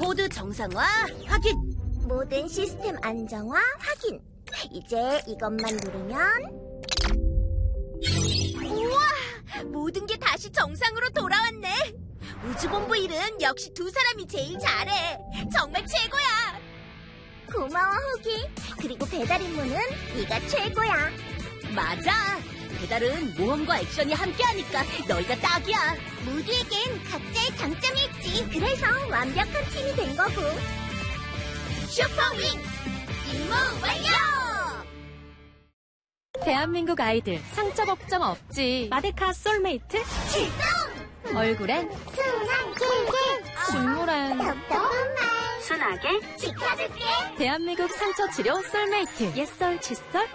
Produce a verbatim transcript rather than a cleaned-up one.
모드 정상화 확인. 모든 시스템 안정화 확인. 이제 이것만 누르면 우와! 모든 게 다시 정상으로 돌아왔네. 우주본부 일은 역시 두 사람이 제일 잘해. 정말 최고야. 고마워, 호기. 그리고 배달 임무는 네가 최고야. 맞아. 배달은 모험과 액션이 함께하니까 너희가 딱이야. 모두에겐 각자의 장점이 있지. 그래서 완벽한 팀이 된 거고. 슈퍼윙! 임무 완료! 대한민국 아이들 상처 걱정 없지. 마데카 솔메이트 출동! 얼굴엔 순한 길게 식물엔 답답한 말 순하게 지켜줄게. 대한민국 상처 치료 솔메이트 옛설 칫솔